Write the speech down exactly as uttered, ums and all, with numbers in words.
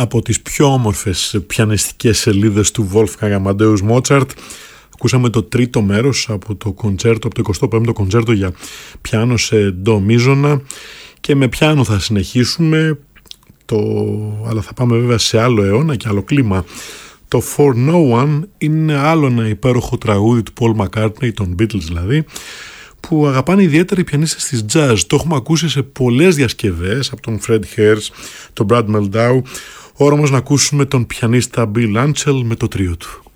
από τις πιο όμορφες πιανιστικές σελίδες του Wolfgang Amadeus Mozart. Ακούσαμε το τρίτο μέρος από το κοντσέρτο, από το εικοστό πέμπτο κοντσέρτο για πιάνο σε ντο μίζωνα, και με πιάνο θα συνεχίσουμε, το... αλλά θα πάμε βέβαια σε άλλο αιώνα και άλλο κλίμα. Το For No One είναι άλλο ένα υπέροχο τραγούδι του Paul McCartney, των Beatles δηλαδή, που αγαπάνε ιδιαίτερα οι πιανίστες της jazz. Το έχουμε ακούσει σε πολλές διασκευές από τον Fred Hers, τον Brad Meldau. Ώρα όμως να ακούσουμε τον πιανίστα Bill Anchel με το τρίο του.